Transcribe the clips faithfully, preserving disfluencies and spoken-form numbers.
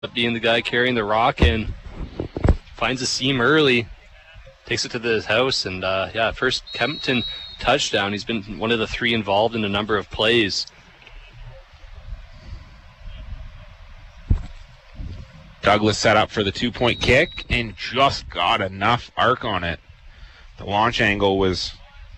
up being the guy carrying the rock and finds a seam early, takes it to the house, and uh, yeah, first Kempton touchdown. He's been one of the three involved in a number of plays. Douglas set up for the two-point kick and just got enough arc on it. The launch angle was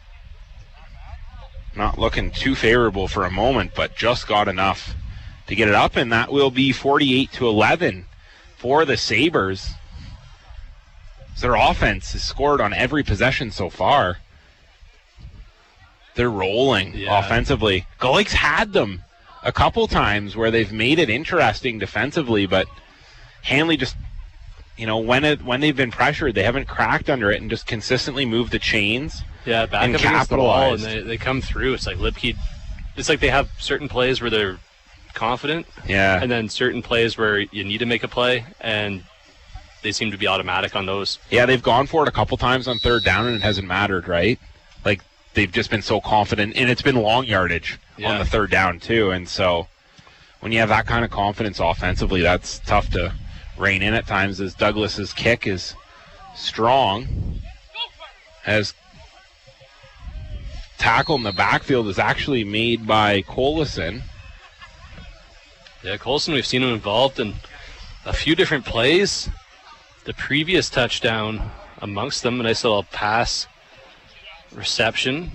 not looking too favorable for a moment, but just got enough to get it up, and that will be forty-eight to eleven for the Sabres. Their offense has scored on every possession so far. They're rolling yeah. offensively. Gulick's had them a couple times where they've made it interesting defensively, but Hanley just, you know, when it when they've been pressured, they haven't cracked under it and just consistently moved the chains. Yeah, back and up against the wall, and capitalized. they, they come through. It's like Lipke. It's like they have certain plays where they're confident, Yeah. and then certain plays where you need to make a play, and they seem to be automatic on those. Yeah, they've gone for it a couple times on third down, and it hasn't mattered, right? Like, they've just been so confident, and it's been long yardage Yeah. on the third down, too. And so when you have that kind of confidence offensively, that's tough to rein in at times, as Douglas's kick is strong. As tackle in the backfield is actually made by Colison. Yeah, Colson, we've seen him involved in a few different plays. The previous touchdown amongst them, a nice little pass reception.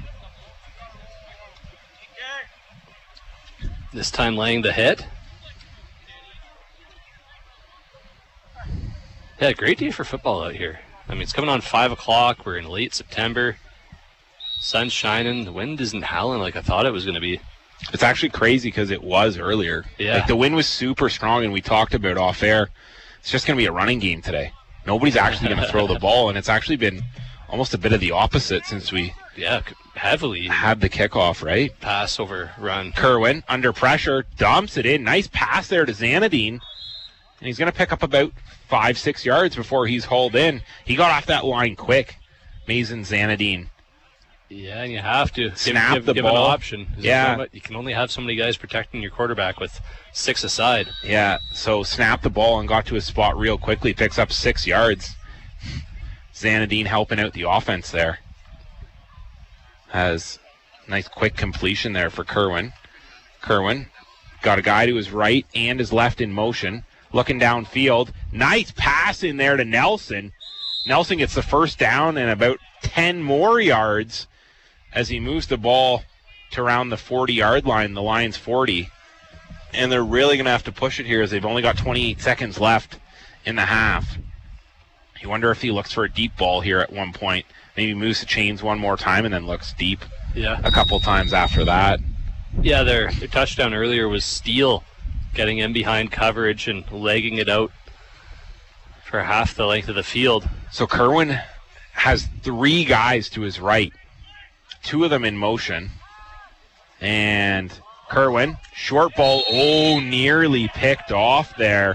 This time laying the hit. Yeah, great day for football out here. I mean, it's coming on five o'clock. We're in late September. Sun's shining. The wind isn't howling like I thought it was going to be. It's actually crazy because it was earlier. Yeah. Like, the wind was super strong, and we talked about off air. It's just going to be a running game today. Nobody's actually going to throw the ball, and it's actually been almost a bit of the opposite since we yeah heavily had the kickoff, right? Pass over run. Kerwin, under pressure, dumps it in. Nice pass there to Zanadine. And he's going to pick up about five, six yards before he's hauled in. He got off that line quick, Mason Zanadine. Yeah, and you have to Snap give, the give ball. an option. Yeah. You can only have so many guys protecting your quarterback with six aside. Yeah, so snapped the ball and got to his spot real quickly. Picks up six yards. Zanadine helping out the offense there. Has nice quick completion there for Kerwin. Kerwin got a guy to his right and his left in motion. Looking downfield. Nice pass in there to Nelson. Nelson gets the first down and about ten more yards as he moves the ball to around the forty-yard line, the Lions forty. And they're really going to have to push it here as they've only got twenty-eight seconds left in the half. You wonder if he looks for a deep ball here at one point. Maybe moves the chains one more time and then looks deep Yeah. a couple times after that. Yeah, their, their touchdown earlier was Steele getting in behind coverage and legging it out for half the length of the field. So Kerwin has three guys to his right, two of them in motion. And Kerwin, short ball, oh, nearly picked off there.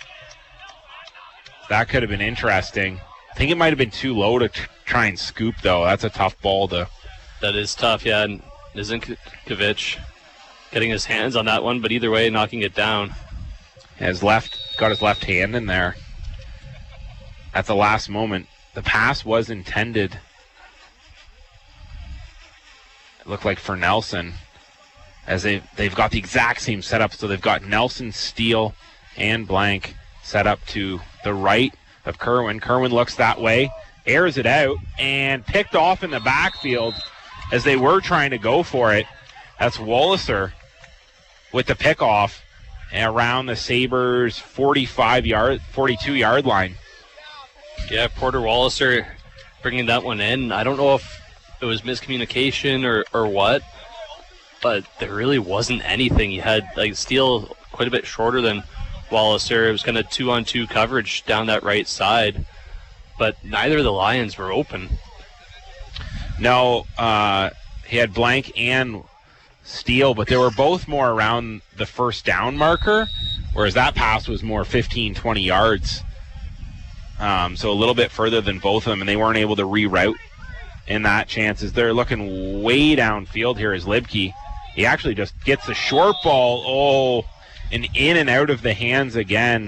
That could have been interesting. I think it might have been too low to t- try and scoop, though. That's a tough ball to... That is tough, yeah. And Nizinkovic getting his hands on that one, but either way, knocking it down. Has left, got his left hand in there at the last moment. The pass was intended, it looked like, for Nelson, as they, they've got the exact same setup. So they've got Nelson, Steele, and Blank set up to the right of Kerwin. Kerwin looks that way, airs it out, and picked off in the backfield as they were trying to go for it. That's Walliser with the pickoff around the Sabres forty-five yard, forty-two yard line. Yeah, Porter Walliser bringing that one in. I don't know if it was miscommunication or, or what, but there really wasn't anything. You had like Steele quite a bit shorter than Walliser. It was kind of two-on-two coverage down that right side, but neither of the Lions were open. No, uh, he had Blank and Steele, but they were both more around the first down marker, whereas that pass was more fifteen, twenty yards. Um, so a little bit further than both of them, and they weren't able to reroute in that chances. They're looking way downfield here as Libke. He actually just gets a short ball. Oh, and in and out of the hands again